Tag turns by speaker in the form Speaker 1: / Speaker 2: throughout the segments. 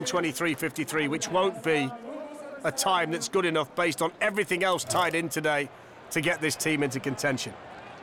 Speaker 1: 23:53, which won't be a time that's good enough based on everything else tied in today to get this team into contention.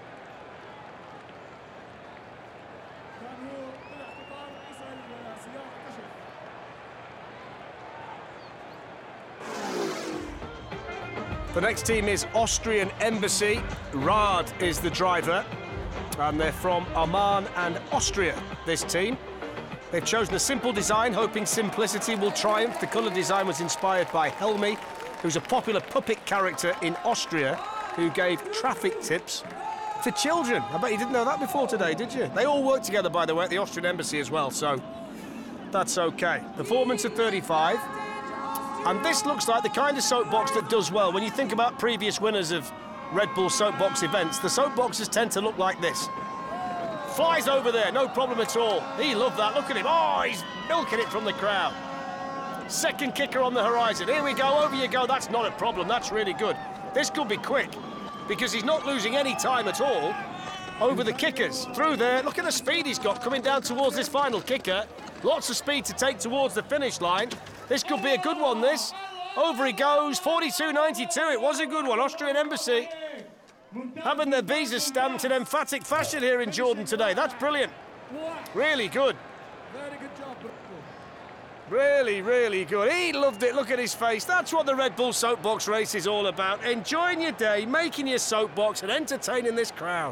Speaker 1: The next team is Austrian Embassy. Raad is the driver, and they're from Amman and Austria, this team. They've chosen a simple design, hoping simplicity will triumph. The colour design was inspired by Helmi, who's a popular puppet character in Austria who gave traffic tips to children. I bet you didn't know that before today, did you? They all work together, by the way, at the Austrian Embassy as well, so that's OK. Performance of 35. And this looks like the kind of soapbox that does well. When you think about previous winners of Red Bull soapbox events, the soapboxes tend to look like this. Flies over there, no problem at all. He loved that, look at him. Oh, he's milking it from the crowd. Second kicker on the horizon. Here we go, over you go. That's not a problem, that's really good. This could be quick, because he's not losing any time at all over the kickers. Through there, look at the speed he's got coming down towards this final kicker. Lots of speed to take towards the finish line. This could be a good one, this. Over he goes, 42.92. It was a good one. Austrian Embassy having their visas stamped in emphatic fashion here in Jordan today. That's brilliant. Really good.
Speaker 2: Very good job.
Speaker 1: Really, really good. He loved it. Look at his face. That's what the Red Bull soapbox race is all about. Enjoying your day, making your soapbox and entertaining this crowd.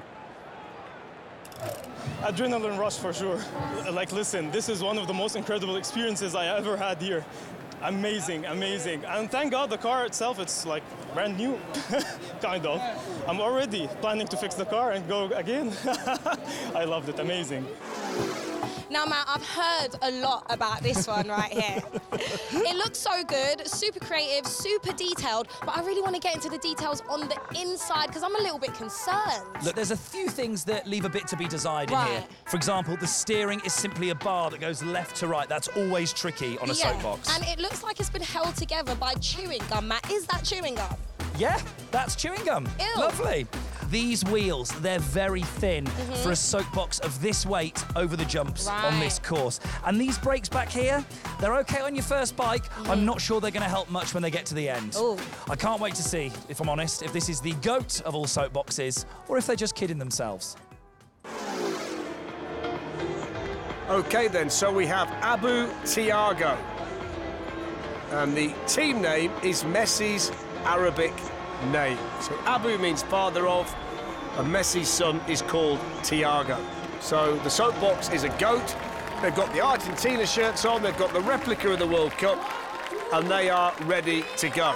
Speaker 3: Adrenaline rush for sure. Like, listen, this is one of the most incredible experiences I ever had here. Amazing, amazing. And thank God the car itself, it's like brand new, kind of. I'm already planning to fix the car and go again. I loved it, amazing.
Speaker 4: Now, Matt, I've heard a lot about this one right here. It looks so good, super creative, super detailed, but I really want to get into the details on the inside because I'm a little bit concerned.
Speaker 5: Look, there's a few things that leave a bit to be desired in here. For example, the steering is simply a bar that goes left to right. That's always tricky on a soapbox.
Speaker 4: And it looks like it's been held together by chewing gum, Matt. Is that chewing gum?
Speaker 5: Yeah, that's chewing gum.
Speaker 4: Ew.
Speaker 5: Lovely. These wheels, they're very thin for a soapbox of this weight over the jumps on this course. And these brakes back here, they're OK on your first bike. I'm not sure they're going to help much when they get to the end.
Speaker 4: Ooh.
Speaker 5: I can't wait to see, if I'm honest, if this is the GOAT of all soapboxes or if they're just kidding themselves.
Speaker 1: OK, then, so we have Abu Tiago. And the team name is Messi's Arabic name. So Abu means father of, and Messi's son is called Tiago. So the soapbox is a goat. They've got the Argentina shirts on, they've got the replica of the World Cup, and they are ready to go.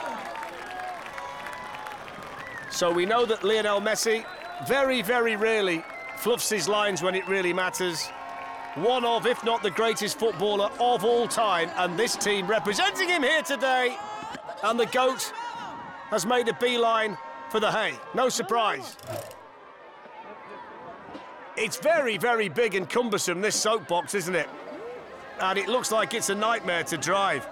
Speaker 1: So we know that Lionel Messi very, very rarely fluffs his lines when it really matters. One of, if not the greatest footballer of all time, and this team representing him here today, and the GOAT has made a beeline for the hay. No surprise. It's very, very big and cumbersome, this soapbox, isn't it? And it looks like it's a nightmare to drive.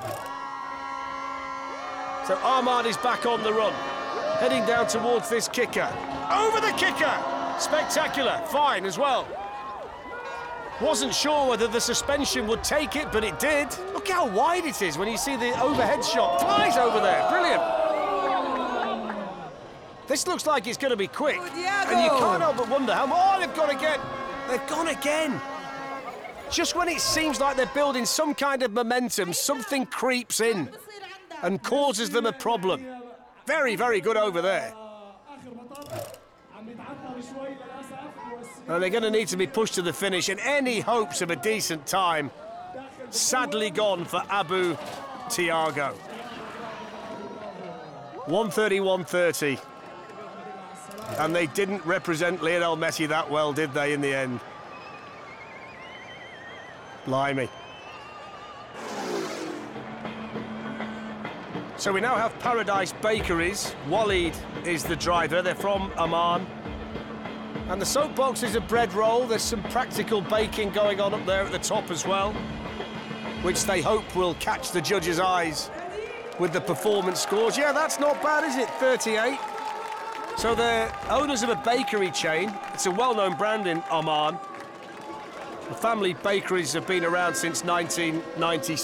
Speaker 1: So Ahmad is back on the run, heading down towards this kicker. Over the kicker! Spectacular, fine as well. Wasn't sure whether the suspension would take it, but it did. Look how wide it is when you see the overhead shot. Flies over there, brilliant. This looks like it's going to be quick. And you can't help but wonder how... Oh, they've gone again. They've gone again. Just when it seems like they're building some kind of momentum, something creeps in and causes them a problem. Very, very good over there. And they're going to need to be pushed to the finish, and any hopes of a decent time sadly gone for Abu Tiago. 1:31.30. And they didn't represent Lionel Messi that well, did they, in the end? Blimey. So we now have Paradise Bakeries. Waleed is the driver. They're from Amman. And the soapbox is a bread roll. There's some practical baking going on up there at the top as well, which they hope will catch the judges' eyes with the performance scores. Yeah, that's not bad, is it? 38. So they're owners of a bakery chain. It's a well-known brand in Amman. The family bakeries have been around since 1996.